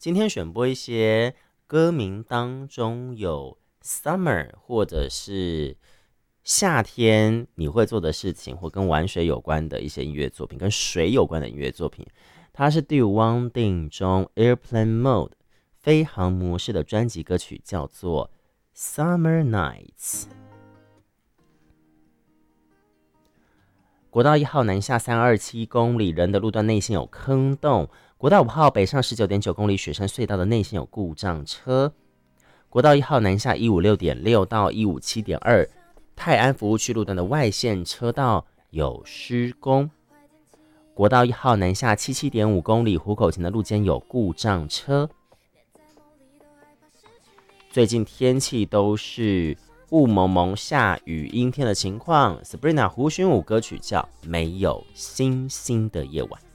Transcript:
今天选播一些歌名当中有 summer 或者是夏天你会做的事情，或跟玩水有关的一些音乐作品，跟水有关的音乐作品。它是第汪定中 Airplane Mode 飞航模式的专辑歌曲，叫做 Summer Nights。国道1号南下327公里，人的路段内线有坑洞。国道5号北上19.9公里，雪山隧道的内线有故障车。国道1号南下156.6到157.2，泰安服务区路段的外线车道有施工。国道1号南下77.5公里，湖口前的路肩有故障车。最近天气都是雾蒙蒙、下雨、阴天的情况。Sabrina 胡勋武歌曲叫《没有星星的夜晚》。